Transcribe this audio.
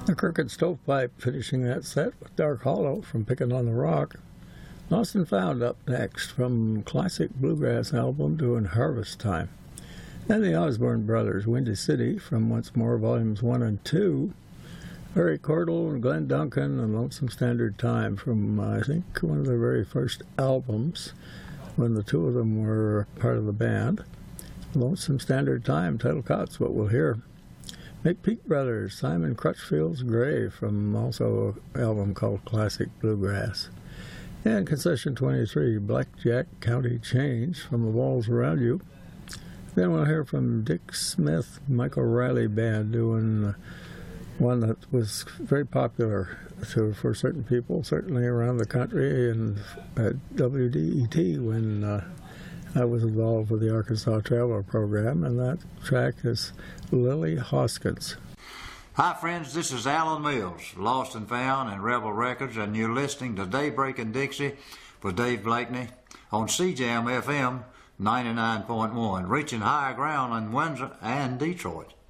The Crooked Stovepipe finishing that set with Dark Hollow from Picking on the Rock. Lost and Found up next from classic bluegrass album doing Harvest Time. And the Osborne Brothers, Windy City from Once More Volumes 1 and 2. Harry Cordell and Glenn Duncan and Lonesome Standard Time from, I think, one of their very first albums when the two of them were part of the band. Lonesome Standard Time, title cut's what we'll hear. McPeak Brothers, Simon Crutchfield's Grave from also an album called Classic Bluegrass. And Concession 23, Blackjack County Change from The Walls Around You. Then we'll hear from Dick Smith, Michael Riley Band doing one that was very popular for certain people, certainly around the country and at WDET when I was involved with the Arkansas Traveler program, and that track is Lily Hoskins. Hi friends, this is Alan Mills, Lost and Found and Rebel Records, and you're listening to Daybreak in Dixie with Dave Blakeney on CJAM FM 99.1, reaching higher ground in Windsor and Detroit.